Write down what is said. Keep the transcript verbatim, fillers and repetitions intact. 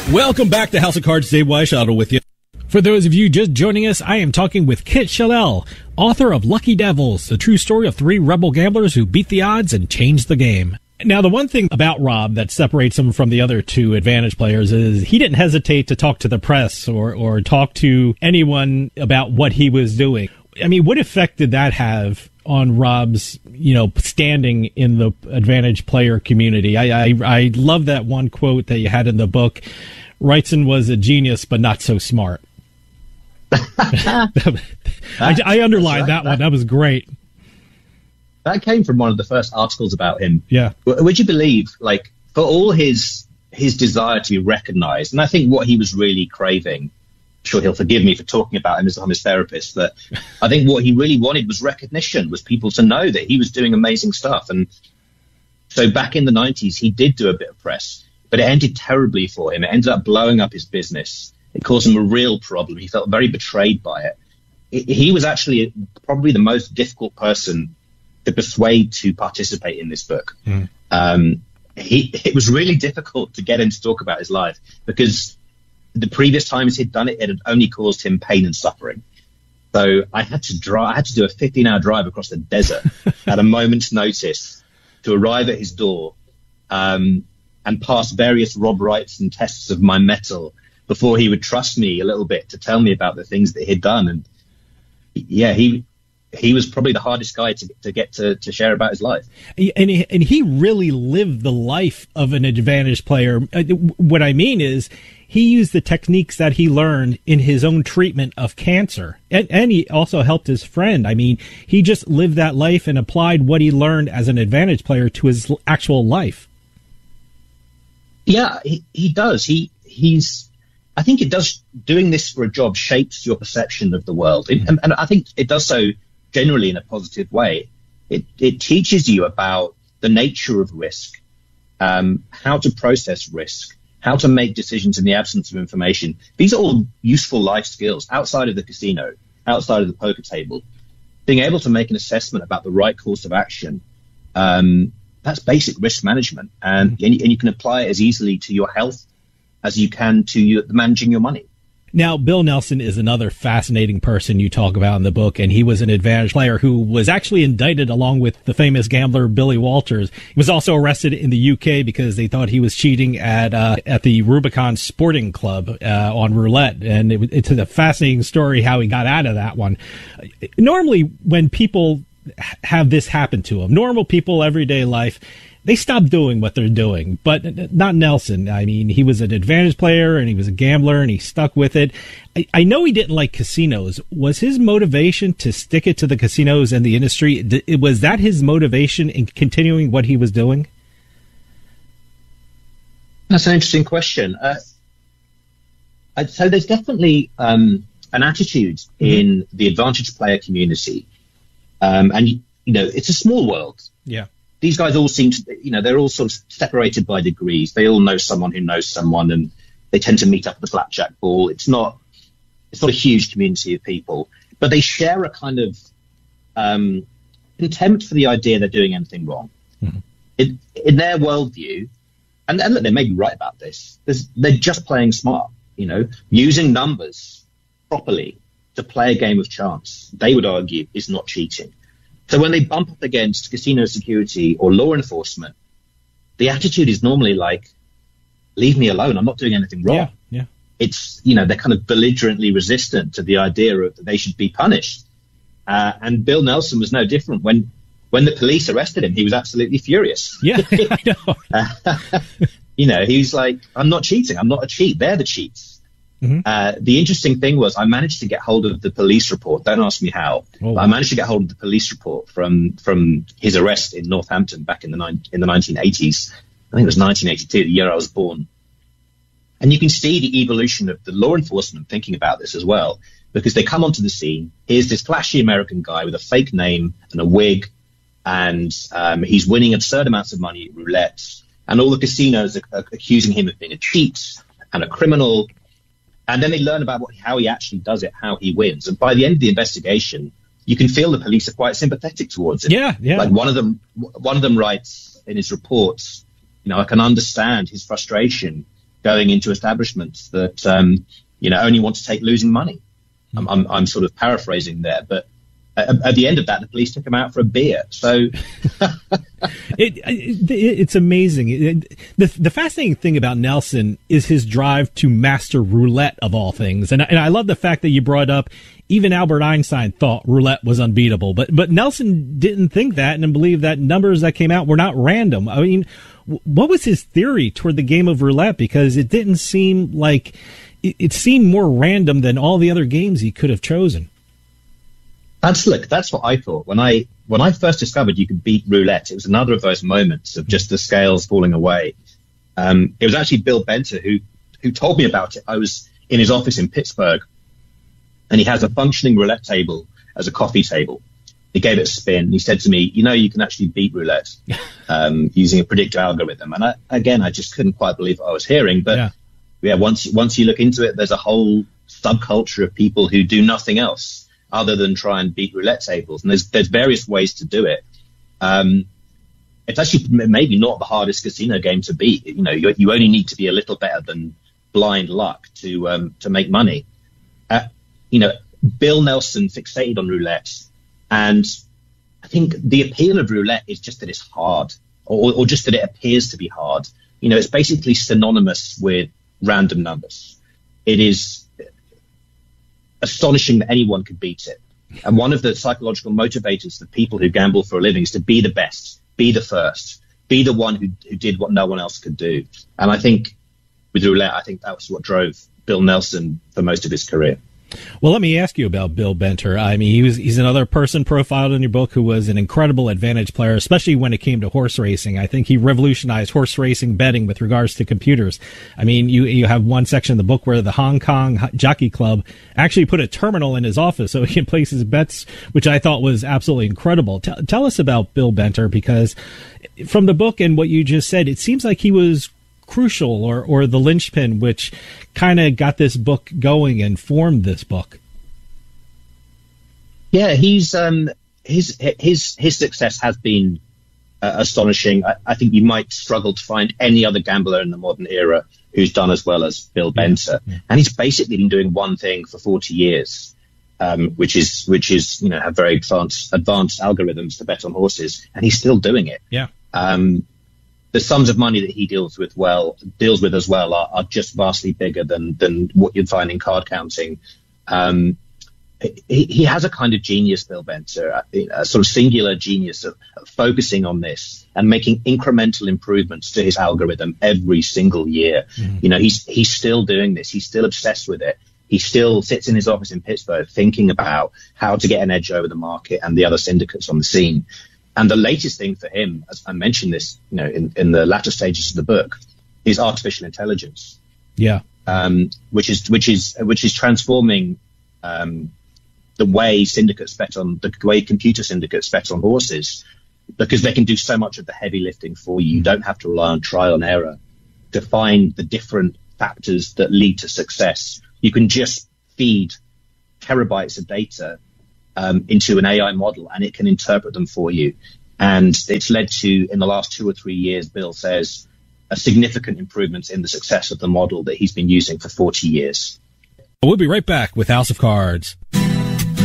Welcome back to House of Cards. Dave Weishaupt with you. For those of you just joining us, I am talking with Kit Chellel, author of Lucky Devils, the true story of three rebel gamblers who beat the odds and changed the game. Now, the one thing about Rob that separates him from the other two advantage players is he didn't hesitate to talk to the press or, or talk to anyone about what he was doing. I mean, what effect did that have on Rob's, you know, standing in the advantage player community? I, I, I love that one quote that you had in the book. Wrightson was a genius, but not so smart. I, I underlined right. that one. That, that was great. That came from one of the first articles about him. Yeah. Would you believe, like, for all his his desire to be recognized, and I think what he was really craving, I'm sure he'll forgive me for talking about him as I'm his therapist, but I think what he really wanted was recognition, was people to know that he was doing amazing stuff. And so back in the nineties, he did do a bit of press, but it ended terribly for him. It ended up blowing up his business. It caused him a real problem. He felt very betrayed by it. it he was actually probably the most difficult person to persuade to participate in this book. Mm. Um, he, it was really difficult to get him to talk about his life because the previous times he'd done it, it had only caused him pain and suffering. So I had to drive, I had to do a fifteen hour drive across the desert at a moment's notice to arrive at his door, um, and pass various Rob Wrightson tests of my mettle before he would trust me a little bit to tell me about the things that he'd done. And yeah, he, he was probably the hardest guy to, to get to, to share about his life. And he, and he really lived the life of an advantage player. What I mean is he used the techniques that he learned in his own treatment of cancer. And, and he also helped his friend. I mean, he just lived that life and applied what he learned as an advantage player to his actual life. Yeah, he, he does. He, he's, I think it does, doing this for a job shapes your perception of the world. It, and, and I think it does so generally in a positive way. It, it teaches you about the nature of risk, um, how to process risk, how to make decisions in the absence of information. These are all useful life skills outside of the casino, outside of the poker table. Being able to make an assessment about the right course of action, um, that's basic risk management, and, and and you can apply it as easily to your health as you can to your, managing your money. Now, Bill Nelson is another fascinating person you talk about in the book, and he was an advantage player who was actually indicted along with the famous gambler Billy Walters. He was also arrested in the U K because they thought he was cheating at uh, at the Rubicon Sporting Club uh, on roulette, and it, it's a fascinating story how he got out of that one. Normally, when people have this happen to them, normal people, everyday life, they stop doing what they're doing, but not Nelson. I mean, he was an advantage player and he was a gambler and he stuck with it. I, I know he didn't like casinos. Was his motivation to stick it to the casinos and the industry? D- was that his motivation in continuing what he was doing? That's an interesting question. Uh, so there's definitely um, an attitude mm-hmm. in the advantage player community. Um, and, you know, it's a small world. Yeah. These guys all seem to, you know, they're all sort of separated by degrees. They all know someone who knows someone, and they tend to meet up at the blackjack ball. It's not, it's not a huge community of people, but they share a kind of um, contempt for the idea they're doing anything wrong. Mm-hmm. In, in their worldview, and, and look, they may be right about this, they're just playing smart, you know, using numbers properly to play a game of chance, they would argue, is not cheating. So when they bump up against casino security or law enforcement, the attitude is normally like, leave me alone, I'm not doing anything wrong. Yeah, yeah. It's, you know, they're kind of belligerently resistant to the idea of that they should be punished. Uh, and Bill Nelson was no different. When when the police arrested him, he was absolutely furious. Yeah, I know. uh, you know, he was like, I'm not cheating, I'm not a cheat, they're the cheats. Mm-hmm. Uh, the interesting thing was I managed to get hold of the police report. Don't ask me how. Oh, but I managed to get hold of the police report from from his arrest in Northampton back in the ni- in the nineteen eighties. I think it was nineteen eighty-two, the year I was born. And you can see the evolution of the law enforcement thinking about this as well, because they come onto the scene. Here's this flashy American guy with a fake name and a wig, and um, he's winning absurd amounts of money at roulette. And all the casinos are, are accusing him of being a cheat and a criminal. And then they learn about what, how he actually does it, how he wins. And by the end of the investigation, you can feel the police are quite sympathetic towards it. Yeah, yeah. Like one of them, one of them writes in his reports, you know, I can understand his frustration going into establishments that, um, you know, only want to take losing money. I'm, I'm, I'm sort of paraphrasing there, but at, at the end of that, the police took him out for a beer. So it, it, it's amazing. It, the, the fascinating thing about Nelson is his drive to master roulette of all things. And, and I love the fact that you brought up even Albert Einstein thought roulette was unbeatable, but, but Nelson didn't think that and believed that numbers that came out were not random. I mean, what was his theory toward the game of roulette? Because it didn't seem like it, it seemed more random than all the other games he could have chosen. That's look. That's what I thought when I when I first discovered you could beat roulette. It was another of those moments of just the scales falling away. Um, it was actually Bill Benter who who told me about it. I was in his office in Pittsburgh, and he has a functioning roulette table as a coffee table. He gave it a spin. He said to me, "You know, you can actually beat roulette um, using a predictor algorithm." And I, again, I just couldn't quite believe what I was hearing. But yeah. yeah, once once you look into it, there's a whole subculture of people who do nothing else other than try and beat roulette tables. And there's there's various ways to do it. Um, it's actually maybe not the hardest casino game to beat. You know, you, you only need to be a little better than blind luck to um, to make money. Uh, you know, Bill Nelson fixated on roulette. And I think the appeal of roulette is just that it's hard, or, or just that it appears to be hard. You know, it's basically synonymous with random numbers. It is astonishing that anyone could beat it. And one of the psychological motivators for people who gamble for a living is to be the best, be the first, be the one who, who did what no one else could do. And I think with roulette, I think that was what drove Bill Nelson for most of his career. Well, let me ask you about Bill Benter. I mean, he was he's another person profiled in your book who was an incredible advantage player, especially when it came to horse racing. I think he revolutionized horse racing betting with regards to computers. I mean, you you have one section in the book where the Hong Kong Jockey Club actually put a terminal in his office so he can place his bets, which I thought was absolutely incredible. Tell, tell us about Bill Benter, because from the book and what you just said, it seems like he was crucial or, or the linchpin which kind of got this book going and formed this book. Yeah, he's um his his his success has been uh, astonishing. I, I think you might struggle to find any other gambler in the modern era who's done as well as Bill Benter. Yeah. And he's basically been doing one thing for forty years, um, which is which is you know have very advanced advanced algorithms to bet on horses, and he's still doing it. Yeah. Um, the sums of money that he deals with well deals with as well are, are just vastly bigger than than what you'd find in card counting. Um, he, he has a kind of genius, Bill Benter, a, a sort of singular genius of, of focusing on this and making incremental improvements to his algorithm every single year. Mm-hmm. You know, he's he's still doing this. He's still obsessed with it. He still sits in his office in Pittsburgh thinking about how to get an edge over the market and the other syndicates on the scene. And the latest thing for him, as I mentioned this, you know, in, in the latter stages of the book, is artificial intelligence. Yeah. Um, which is which is which is transforming um, the way syndicates bet on the way computer syndicates bet on horses, because they can do so much of the heavy lifting for you. You don't have to rely on trial and error to find the different factors that lead to success. You can just feed terabytes of data Um, into an A I model, and it can interpret them for you. And it's led to, in the last two or three years, Bill says, a significant improvements in the success of the model that he's been using for forty years. We'll be right back with House of Cards.